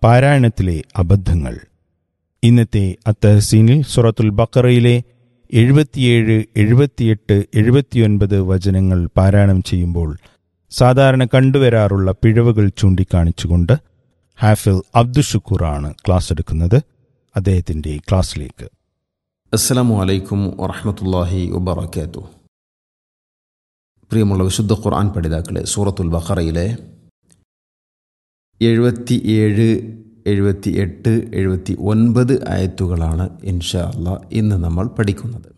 പാരായണത്തിലെ അബദ്ധങ്ങൾ. ഇന്നത്തെ അത്തഹ്സീനിൽ സൂറത്തുൽ ബഖറയിലെ 77, 78, 79 വചനങ്ങൾ പാരായണം ചെയ്യുമ്പോൾ സാധാരണ കണ്ടുവരാറുള്ള പിഴവുകൾ ചൂണ്ടിക്കാണിച്ചുകൊണ്ട് ഹാഫിൽ അബ്ദുഷുക്കൂറാണ് ക്ലാസ് എടുക്കുന്നത്. അദ്ദേഹത്തിൻ്റെ ക്ലാസ്സിലേക്ക്. അസ്സലാമു അലൈക്കും വറഹ്മത്തുള്ളാഹി വബറകാതുഹു. പ്രിയമുള്ള വിശുദ്ധ ഖുർആൻ പഠിതാക്കളെ, സൂറത്തുൽ ബഖറയിലെ 77, 78, 79 ആയത്തുകളാണ് ഇൻഷാ അല്ലാഹ് ഇന്ന് നമ്മൾ പഠിക്കുന്നത്.